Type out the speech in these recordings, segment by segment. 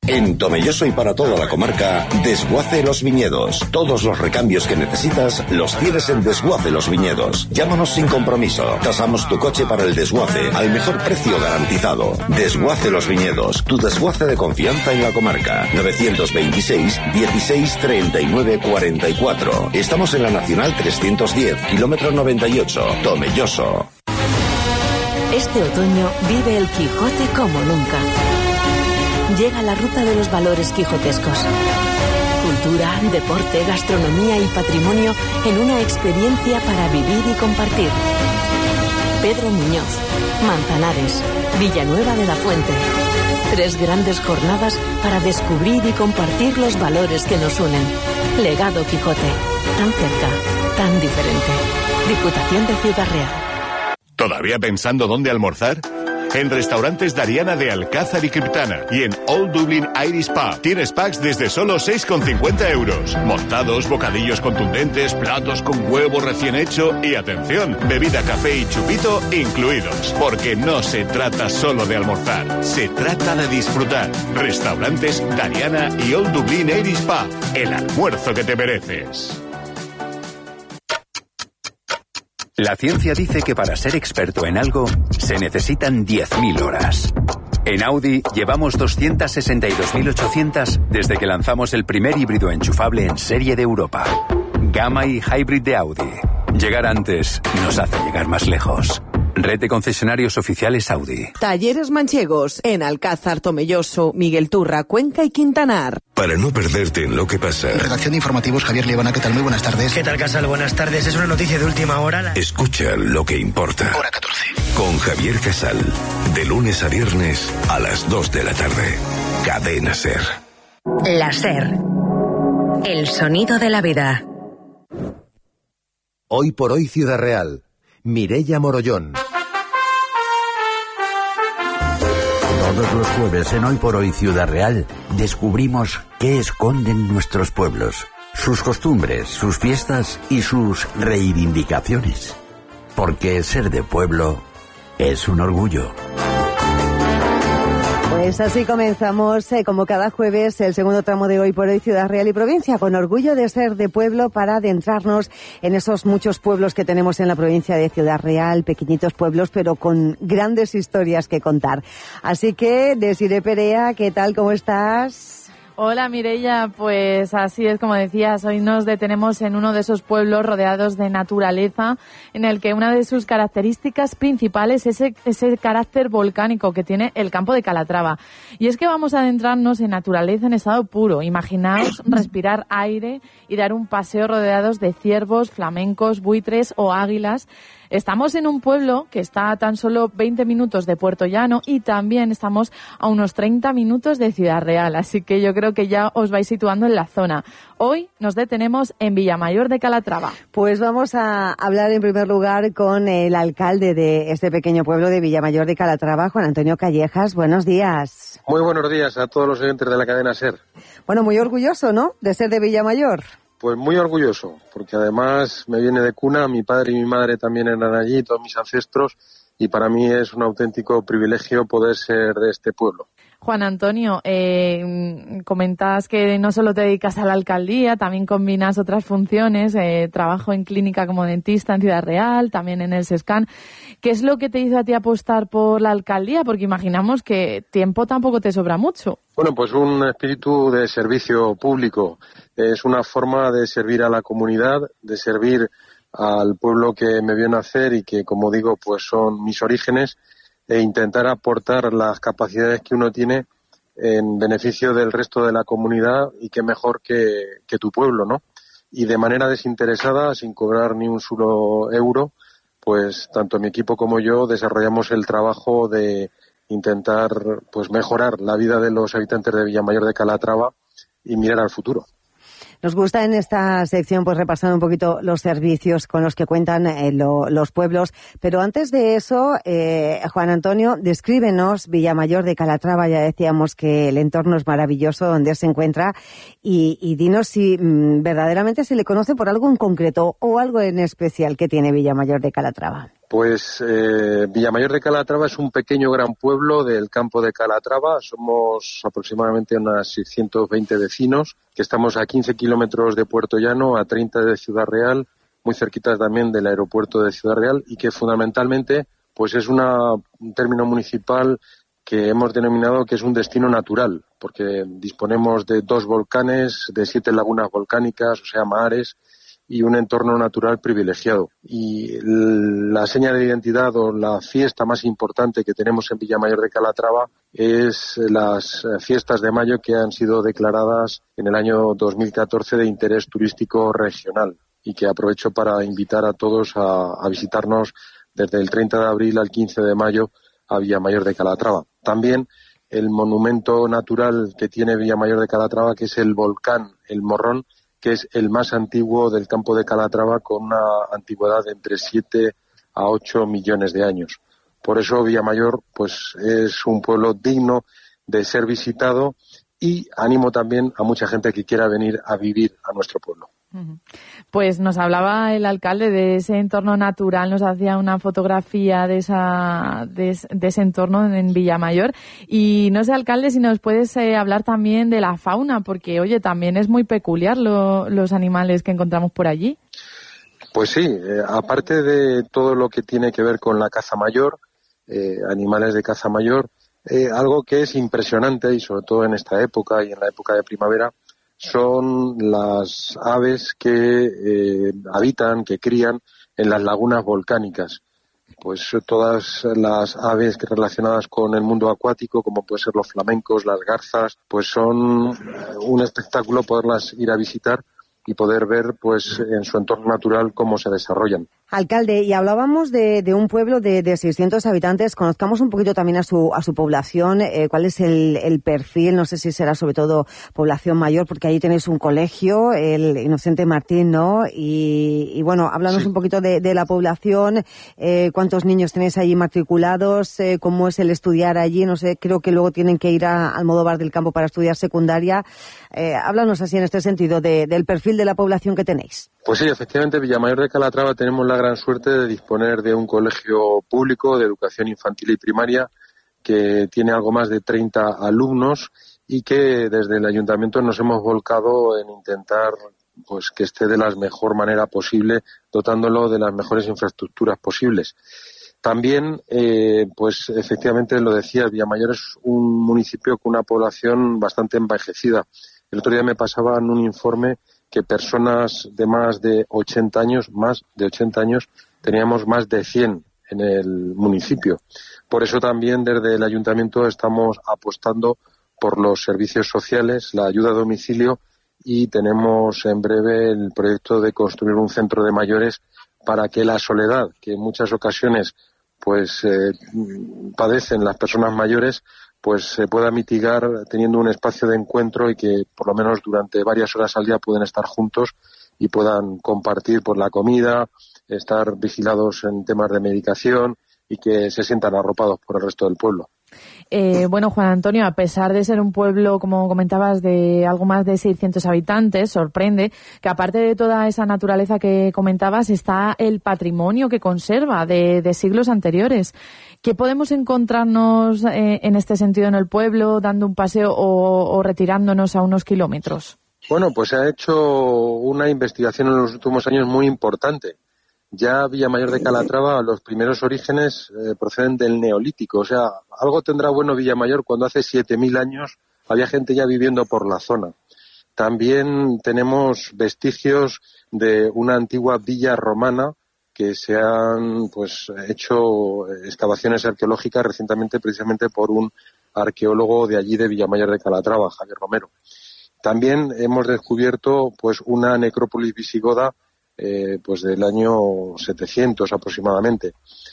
En Tomelloso y para toda la comarca, Desguace Los Viñedos. Todos los recambios que necesitas los tienes en Desguace Los Viñedos. Llámanos sin compromiso. Tasamos tu coche para el desguace al mejor precio garantizado. Desguace Los Viñedos, tu desguace de confianza en la comarca. 926 16 39 44. Estamos en la Nacional 310, kilómetro 98, Tomelloso. Este otoño vive el Quijote como nunca. Llega la ruta de los valores quijotescos. Cultura, deporte, gastronomía y patrimonio en una experiencia para vivir y compartir. Pedro Muñoz, Manzanares, Villanueva de la Fuente. 3 grandes jornadas para descubrir y compartir los valores que nos unen. Legado Quijote. Tan cerca, tan diferente. Diputación de Ciudad Real. ¿Todavía pensando dónde almorzar? En Restaurantes Dariana de Alcázar y Criptana y en Old Dublin Irish Pub tienes packs desde solo 6,50 euros. Montados, bocadillos contundentes, platos con huevo recién hecho y atención, bebida, café y chupito incluidos. Porque no se trata solo de almorzar, se trata de disfrutar. Restaurantes Dariana y Old Dublin Irish Pub, el almuerzo que te mereces. La ciencia dice que para ser experto en algo se necesitan 10.000 horas. En Audi llevamos 262.800 desde que lanzamos el primer híbrido enchufable en serie de Europa. Gamma y Hybrid de Audi. Llegar antes nos hace llegar más lejos. Red de concesionarios oficiales Audi. Talleres Manchegos, en Alcázar, Tomelloso, Miguel Turra, Cuenca y Quintanar. Para no perderte en lo que pasa. Redacción de informativos, Javier Liebana, ¿qué tal? Muy buenas tardes. ¿Qué tal, Casal? Buenas tardes. Es una noticia de última hora. Escucha lo que importa. Hora 14. Con Javier Casal. De lunes a viernes a las 2 de la tarde. Cadena SER. La SER. El sonido de la vida. Hoy por hoy Ciudad Real. Mireia Morollón. Todos los jueves en Hoy por Hoy Ciudad Real descubrimos qué esconden nuestros pueblos, sus costumbres, sus fiestas y sus reivindicaciones. Porque ser de pueblo es un orgullo. Pues así comenzamos, como cada jueves, el segundo tramo de Hoy por Hoy Ciudad Real y Provincia, con orgullo de ser de pueblo para adentrarnos en esos muchos pueblos que tenemos en la provincia de Ciudad Real, pequeñitos pueblos, pero con grandes historias que contar. Así que, Desiree Perea, ¿qué tal? ¿Cómo estás? Hola Mireia, pues así es como decías, hoy nos detenemos en uno de esos pueblos rodeados de naturaleza, en el que una de sus características principales es ese carácter volcánico que tiene el campo de Calatrava. Y es que vamos a adentrarnos en naturaleza en estado puro. Imaginaos respirar aire y dar un paseo rodeados de ciervos, flamencos, buitres o águilas. Estamos en un pueblo que está a tan solo 20 minutos de Puerto Llano y también estamos a unos 30 minutos de Ciudad Real, así que yo creo que ya os vais situando en la zona. Hoy nos detenemos en Villamayor de Calatrava. Pues vamos a hablar en primer lugar con el alcalde de este pequeño pueblo de Villamayor de Calatrava, Juan Antonio Callejas. Buenos días. Muy buenos días a todos los oyentes de la cadena SER. Bueno, muy orgulloso, ¿no?, de ser de Villamayor. Pues muy orgulloso, porque además me viene de cuna, mi padre y mi madre también eran allí, todos mis ancestros, y para mí es un auténtico privilegio poder ser de este pueblo. Juan Antonio, comentas que no solo te dedicas a la alcaldía, también combinas otras funciones, trabajo en clínica como dentista en Ciudad Real, también en el SESCAN. ¿Qué es lo que te hizo a ti apostar por la alcaldía? Porque imaginamos que tiempo tampoco te sobra mucho. Bueno, pues un espíritu de servicio público. Es una forma de servir a la comunidad, de servir al pueblo que me vio nacer y que, como digo, pues son mis orígenes, e intentar aportar las capacidades que uno tiene en beneficio del resto de la comunidad, y qué mejor que tu pueblo, ¿no? Y de manera desinteresada, sin cobrar ni un solo euro, pues tanto mi equipo como yo desarrollamos el trabajo de intentar pues mejorar la vida de los habitantes de Villamayor de Calatrava y mirar al futuro. Nos gusta en esta sección pues repasar un poquito los servicios con los que cuentan los pueblos, pero antes de eso, Juan Antonio, descríbenos Villamayor de Calatrava. Ya decíamos que el entorno es maravilloso donde se encuentra, y dinos si verdaderamente se le conoce por algo en concreto o algo en especial que tiene Villamayor de Calatrava. Pues Villamayor de Calatrava es un pequeño gran pueblo del campo de Calatrava. Somos aproximadamente unas 620 vecinos, que estamos a 15 kilómetros de Puerto Llano, a 30 de Ciudad Real, muy cerquita también del aeropuerto de Ciudad Real, y que fundamentalmente pues es un término municipal que hemos denominado que es un destino natural, porque disponemos de 2 volcanes, de 7 lagunas volcánicas, o sea, mares, y un entorno natural privilegiado. Y la seña de identidad o la fiesta más importante que tenemos en Villamayor de Calatrava es las fiestas de mayo, que han sido declaradas en el año 2014 de interés turístico regional, y que aprovecho para invitar a todos a visitarnos desde el 30 de abril al 15 de mayo a Villamayor de Calatrava. También el monumento natural que tiene Villamayor de Calatrava, que es el volcán El Morrón, que es el más antiguo del campo de Calatrava, con una antigüedad de entre 7 a 8 millones de años. Por eso Villamayor pues es un pueblo digno de ser visitado, y animo también a mucha gente que quiera venir a vivir a nuestro pueblo. Pues nos hablaba el alcalde de ese entorno natural, nos hacía una fotografía de ese entorno en Villamayor. Y no sé, alcalde, si nos puedes hablar también de la fauna, porque, oye, también es muy peculiar los animales que encontramos por allí. Pues sí, aparte de todo lo que tiene que ver con la caza mayor, animales de caza mayor, algo que es impresionante, y sobre todo en esta época y en la época de primavera, son las aves que habitan, que crían en las lagunas volcánicas. Pues todas las aves que relacionadas con el mundo acuático, como pueden ser los flamencos, las garzas, pues son un espectáculo poderlas ir a visitar y poder ver pues en su entorno natural cómo se desarrollan. Alcalde, y hablábamos de un pueblo de 600 habitantes. Conozcamos un poquito también a su población. ¿Cuál es el perfil? No sé si será sobre todo población mayor, porque ahí tenéis un colegio, el Inocente Martín, ¿no? Y bueno, háblanos un poquito de la población. ¿Cuántos niños tenéis allí matriculados? ¿Cómo es el estudiar allí? No sé, creo que luego tienen que ir a Almodóvar del Campo para estudiar secundaria. Háblanos así en este sentido del perfil de la población que tenéis. Pues sí, efectivamente, Villamayor de Calatrava tenemos la gran suerte de disponer de un colegio público de educación infantil y primaria que tiene algo más de 30 alumnos, y que desde el ayuntamiento nos hemos volcado en intentar pues que esté de la mejor manera posible, dotándolo de las mejores infraestructuras posibles. También, pues efectivamente lo decía, Villamayor es un municipio con una población bastante envejecida. El otro día me pasaban un informe que personas de más de 80 años, teníamos más de 100 en el municipio. Por eso también desde el ayuntamiento estamos apostando por los servicios sociales, la ayuda a domicilio, y tenemos en breve el proyecto de construir un centro de mayores para que la soledad, que en muchas ocasiones pues padecen las personas mayores, pues se pueda mitigar teniendo un espacio de encuentro, y que por lo menos durante varias horas al día pueden estar juntos y puedan compartir por la comida, estar vigilados en temas de medicación, y que se sientan arropados por el resto del pueblo. Bueno, Juan Antonio, a pesar de ser un pueblo, como comentabas, de algo más de 600 habitantes, sorprende que aparte de toda esa naturaleza que comentabas, está el patrimonio que conserva de siglos anteriores. ¿Qué podemos encontrarnos en este sentido en el pueblo, dando un paseo o retirándonos a unos kilómetros? Bueno, pues se ha hecho una investigación en los últimos años muy importante. Ya Villamayor de Calatrava, los primeros orígenes proceden del Neolítico. O sea, algo tendrá bueno Villamayor cuando hace 7.000 años había gente ya viviendo por la zona. También tenemos vestigios de una antigua villa romana, que se han pues hecho excavaciones arqueológicas recientemente precisamente por un arqueólogo de allí de Villamayor de Calatrava, Javier Romero. También hemos descubierto pues una necrópolis visigoda pues del año 700 aproximadamente,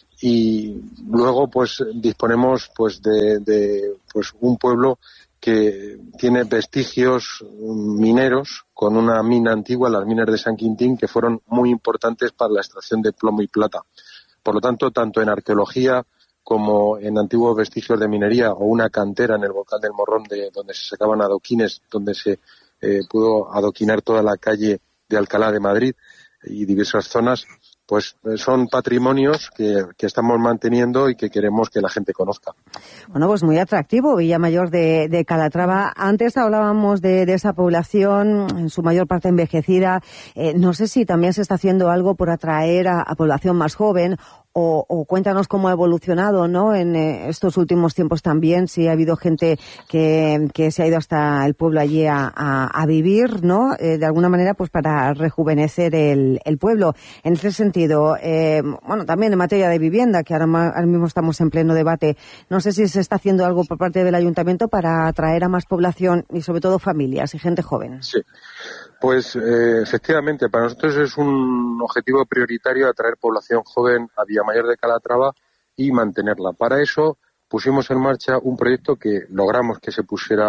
y luego pues disponemos pues de pues un pueblo que tiene vestigios mineros con una mina antigua, las minas de San Quintín, que fueron muy importantes para la extracción de plomo y plata. Por lo tanto, tanto en arqueología como en antiguos vestigios de minería, o una cantera en el volcán del Morrón donde se sacaban adoquines, donde se pudo adoquinar toda la calle de Alcalá de Madrid y diversas zonas, pues son patrimonios que estamos manteniendo y que queremos que la gente conozca. Bueno, pues muy atractivo Villamayor de Calatrava. Antes hablábamos de esa población, en su mayor parte envejecida. No sé si también se está haciendo algo por atraer a población más joven, o cuéntanos cómo ha evolucionado, ¿no? En estos últimos tiempos también, si ha habido gente que se ha ido hasta el pueblo allí a vivir, ¿no? De alguna manera, pues para rejuvenecer el pueblo. En ese sentido, bueno, también en materia de vivienda, que ahora mismo estamos en pleno debate, no sé si se está haciendo algo por parte del ayuntamiento para atraer a más población y sobre todo familias y gente joven. Sí. Pues efectivamente, para nosotros es un objetivo prioritario atraer población joven a Villamayor de Calatrava y mantenerla. Para eso pusimos en marcha un proyecto que logramos que se pusiera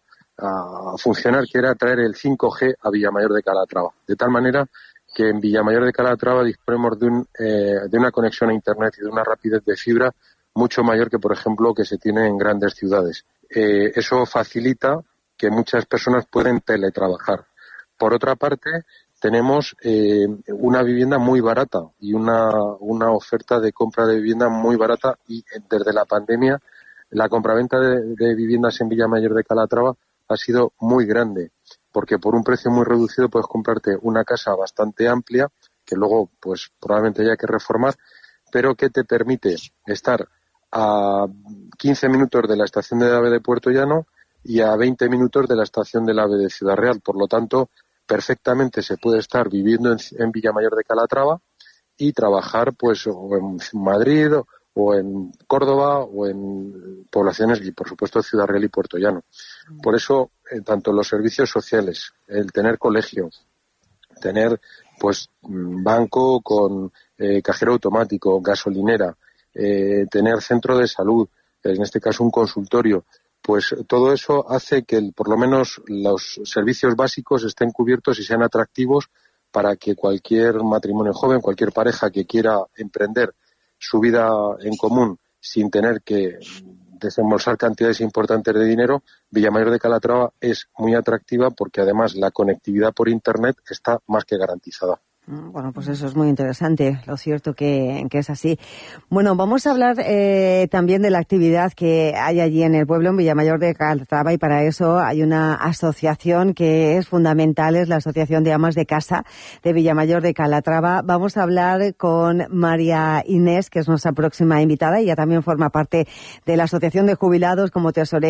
a funcionar, que era traer el 5G a Villamayor de Calatrava. De tal manera que en Villamayor de Calatrava disponemos de una conexión a Internet y de una rapidez de fibra mucho mayor que, por ejemplo, que se tiene en grandes ciudades. Eso facilita que muchas personas pueden teletrabajar. Por otra parte, tenemos una vivienda muy barata y una oferta de compra de vivienda muy barata, y desde la pandemia la compraventa de viviendas en Villamayor de Calatrava ha sido muy grande, porque por un precio muy reducido puedes comprarte una casa bastante amplia, que luego pues probablemente haya que reformar, pero que te permite estar a 15 minutos de la estación de AVE de Puerto Llano y a 20 minutos de la estación del AVE de Ciudad Real. Por lo tanto, perfectamente se puede estar viviendo en Villamayor de Calatrava y trabajar pues o en Madrid o en Córdoba o en poblaciones y por supuesto Ciudad Real y Puerto Llano. Por eso tanto los servicios sociales, el tener colegio, tener pues banco con cajero automático, gasolinera, tener centro de salud, en este caso un consultorio, pues todo eso hace que por lo menos los servicios básicos estén cubiertos y sean atractivos para que cualquier matrimonio joven, cualquier pareja que quiera emprender su vida en común sin tener que desembolsar cantidades importantes de dinero, Villamayor de Calatrava es muy atractiva porque además la conectividad por Internet está más que garantizada. Bueno, pues eso es muy interesante, lo cierto que es así. Bueno, vamos a hablar también de la actividad que hay allí en el pueblo, en Villamayor de Calatrava, y para eso hay una asociación que es fundamental, es la Asociación de Amas de Casa de Villamayor de Calatrava. Vamos a hablar con María Inés, que es nuestra próxima invitada. Ella también forma parte de la Asociación de Jubilados como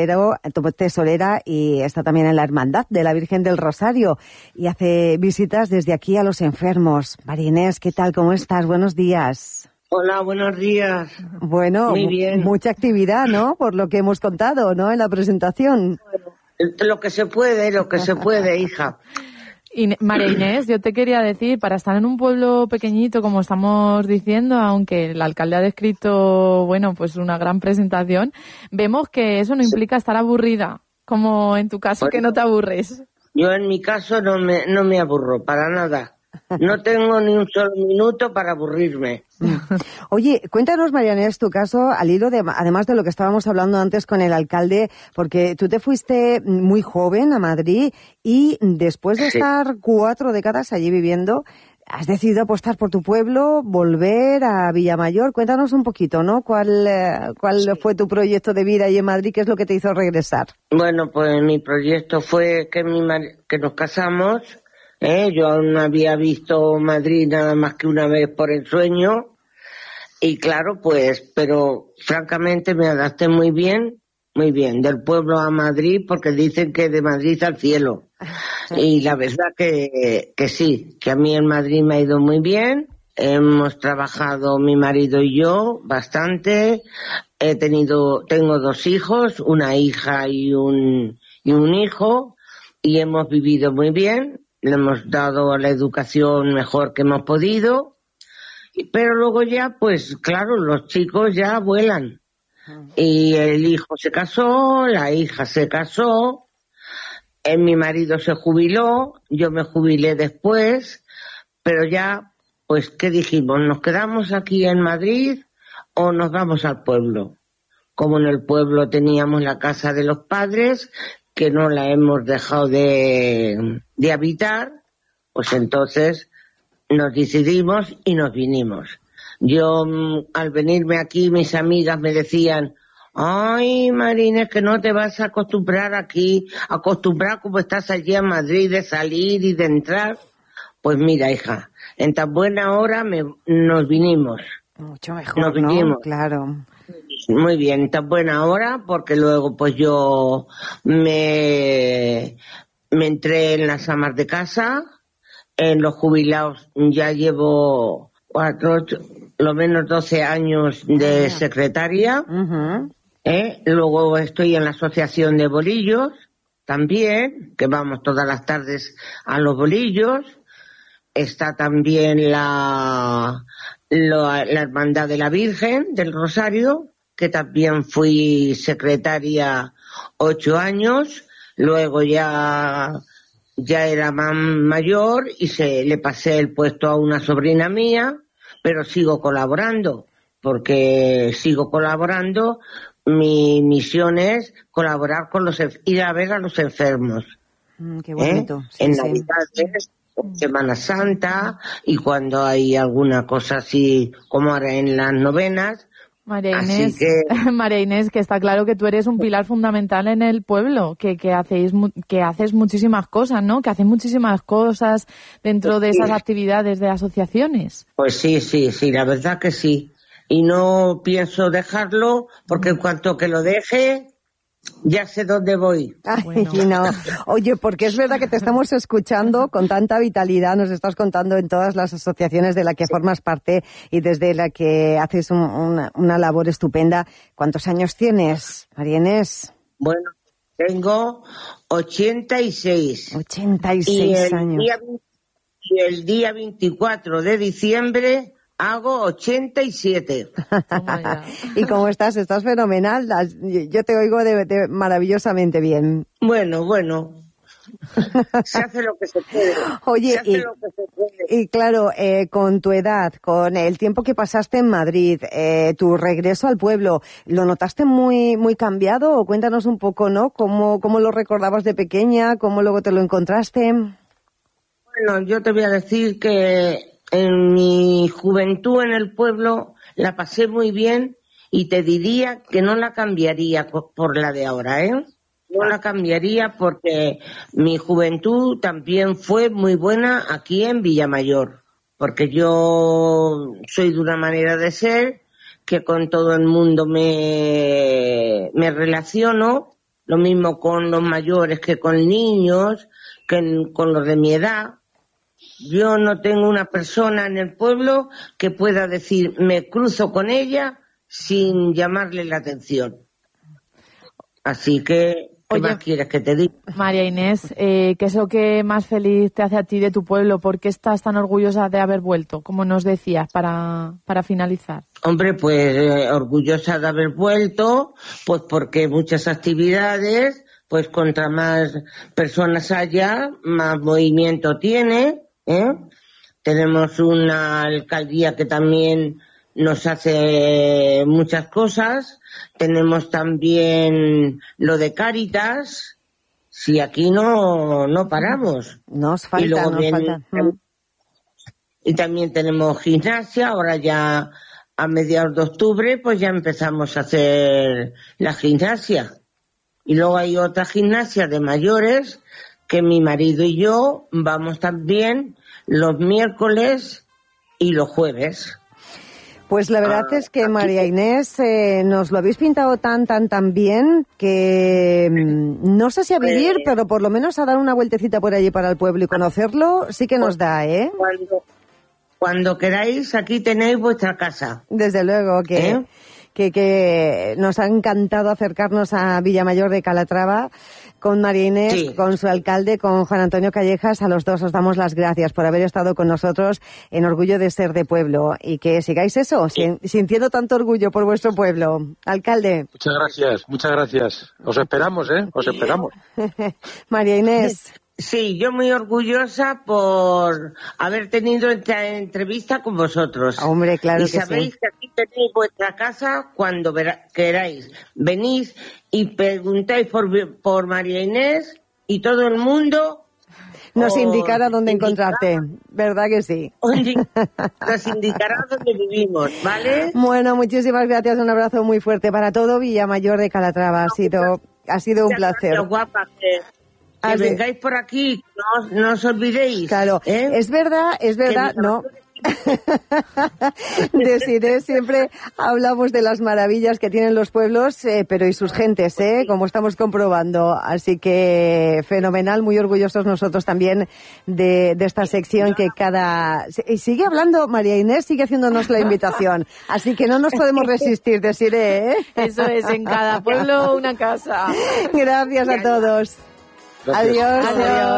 tesorera, y está también en la Hermandad de la Virgen del Rosario y hace visitas desde aquí a los enfermos. María Inés, ¿qué tal? ¿Cómo estás? Buenos días. Hola, buenos días. Bueno, muy bien. Mucha actividad, ¿no? Por lo que hemos contado, ¿no? En la presentación. Bueno, lo que se puede, hija. María Inés, yo te quería decir, para estar en un pueblo pequeñito, como estamos diciendo, aunque el alcalde ha descrito, bueno, pues una gran presentación, vemos que eso no implica estar aburrida, como en tu caso, que no te aburres. Yo en mi caso no me aburro, para nada. No tengo ni un solo minuto para aburrirme. Oye, cuéntanos, María Inés, tu caso al hilo de, además de lo que estábamos hablando antes con el alcalde, porque tú te fuiste muy joven a Madrid y después de estar 4 décadas allí viviendo, has decidido apostar por tu pueblo, volver a Villamayor. Cuéntanos un poquito, ¿no? ¿Cuál fue tu proyecto de vida allí en Madrid? ¿Qué es lo que te hizo regresar? Bueno, pues mi proyecto fue que nos casamos. Yo aún no había visto Madrid nada más que una vez por ensueño y claro, pues, pero francamente me adapté muy bien, del pueblo a Madrid, porque dicen que de Madrid al cielo. Y la verdad que sí, que a mí en Madrid me ha ido muy bien. Hemos trabajado mi marido y yo bastante. Tengo 2 hijos, una hija y un hijo, y hemos vivido muy bien. Le hemos dado la educación mejor que hemos podido, pero luego ya, pues claro, los chicos ya vuelan. Y el hijo se casó, la hija se casó, mi marido se jubiló, yo me jubilé después, pero ya, pues, ¿qué dijimos? ¿Nos quedamos aquí en Madrid o nos vamos al pueblo? Como en el pueblo teníamos la casa de los padres, que no la hemos dejado de habitar, pues entonces nos decidimos y nos vinimos. Yo, al venirme aquí, mis amigas me decían, ay, Marina, es que no te vas a acostumbrar aquí, acostumbrar como estás allí en Madrid, de salir y de entrar. Pues mira, hija, en tan buena hora nos vinimos. Mucho mejor, nos vinimos. ¿no? Claro. Muy bien, en tan buena hora, porque luego pues yo me entré en las amas de casa, en los jubilados ya llevo lo menos 12 años de secretaria. Luego estoy en la asociación de bolillos también, que vamos todas las tardes a los bolillos. Está también la Hermandad de la Virgen del Rosario, que también fui secretaria 8 años. Luego ya era más mayor y le pasé el puesto a una sobrina mía, pero sigo colaborando, porque sigo colaborando. Mi misión es colaborar con ir a ver a los enfermos. Qué bonito. Sí, en Navidades, Semana Santa, y cuando hay alguna cosa así como ahora en las novenas. María Inés, que está claro que tú eres un pilar fundamental en el pueblo, que haces muchísimas cosas, ¿no? Que haces muchísimas cosas dentro de esas actividades de asociaciones. Pues sí, la verdad que sí. Y no pienso dejarlo, porque en cuanto que lo deje, ya sé dónde voy. Ay, no. Oye, porque es verdad que te estamos escuchando con tanta vitalidad, nos estás contando en todas las asociaciones de la que formas parte y desde la que haces una labor estupenda. ¿Cuántos años tienes, María Inés? Bueno, tengo 86. 86 años. Y el día 24 de diciembre hago 87. ¿Y cómo estás? Estás fenomenal. Yo te oigo de maravillosamente bien. Bueno. Se hace lo que se puede. Oye, y claro, con tu edad, con el tiempo que pasaste en Madrid, tu regreso al pueblo, ¿lo notaste muy muy cambiado? O cuéntanos un poco, ¿no? ¿Cómo lo recordabas de pequeña? ¿Cómo luego te lo encontraste? Bueno, yo te voy a decir que en mi juventud en el pueblo la pasé muy bien y te diría que no la cambiaría por la de ahora, No la cambiaría porque mi juventud también fue muy buena aquí en Villamayor, porque yo soy de una manera de ser que con todo el mundo me relaciono, lo mismo con los mayores que con niños, con los de mi edad. Yo no tengo una persona en el pueblo que pueda decir me cruzo con ella sin llamarle la atención. Así que, ¿qué más quieres que te diga? María Inés, ¿qué es lo que más feliz te hace a ti de tu pueblo? ¿Por qué estás tan orgullosa de haber vuelto, como nos decías, para finalizar? Hombre, pues orgullosa de haber vuelto, pues porque muchas actividades, pues contra más personas haya, más movimiento tiene. Tenemos una alcaldía que también nos hace muchas cosas. Tenemos también lo de Cáritas. Si aquí no paramos. Nos falta. Y también tenemos gimnasia. Ahora ya a mediados de octubre pues ya empezamos a hacer la gimnasia. Y luego hay otra gimnasia de mayores que mi marido y yo vamos también los miércoles y los jueves. Pues la verdad es que María Inés, nos lo habéis pintado tan bien que no sé si a vivir, pero por lo menos a dar una vueltecita por allí para el pueblo y conocerlo sí que nos da, Cuando queráis, aquí tenéis vuestra casa. Desde luego que nos ha encantado acercarnos a Villamayor de Calatrava con María Inés, con su alcalde, con Juan Antonio Callejas. A los dos os damos las gracias por haber estado con nosotros en Orgullo de Ser de Pueblo y que sigáis eso, sintiendo tanto orgullo por vuestro pueblo. Alcalde. Muchas gracias. Os esperamos, os esperamos. María Inés. Sí, yo muy orgullosa por haber tenido esta entrevista con vosotros. Hombre, claro que sí. Y sabéis que aquí tenéis vuestra casa cuando queráis. Venís y preguntáis por María Inés y todo el mundo nos indicará dónde encontrarte, ¿verdad que sí? Nos indicará dónde vivimos, ¿vale? Bueno, muchísimas gracias, un abrazo muy fuerte para todo Villamayor de Calatrava, ha sido un placer. Gracias, guapa, que vengáis por aquí, no os olvidéis. Claro, es verdad, no. Desiree, siempre hablamos de las maravillas que tienen los pueblos, pero y sus gentes, como estamos comprobando. Así que fenomenal, muy orgullosos nosotros también de esta sección que y sigue hablando, María Inés sigue haciéndonos la invitación. Así que no nos podemos resistir, Desiree, ¿eh? Eso es, en cada pueblo una casa. Gracias a todos. Gracias. Adiós.